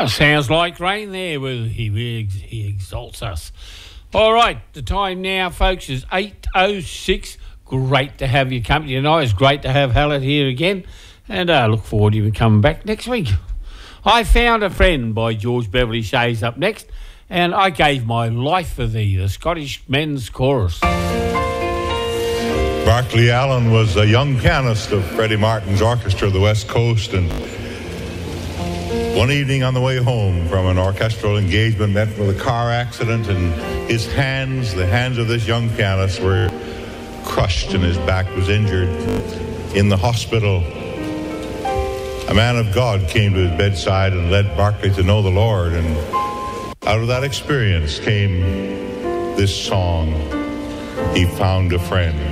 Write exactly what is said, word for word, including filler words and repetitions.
Oh, sounds like rain there. Well, he, he exalts us. All right, the time now, folks, is eight oh six. Great to have your company tonight. It's great to have Hallett here again. And I uh, look forward to you coming back next week. I Found a Friend by George Beverly Shays up next. And I Gave My Life for Thee, the Scottish Men's Chorus. Barclay Allen was a young pianist of Freddie Martin's orchestra of the West Coast, and one evening on the way home from an orchestral engagement met with a car accident, and his hands, the hands of this young pianist, were crushed and his back was injured. In the hospital, a man of God came to his bedside and led Barclay to know the Lord, and out of that experience came this song, He Found a Friend.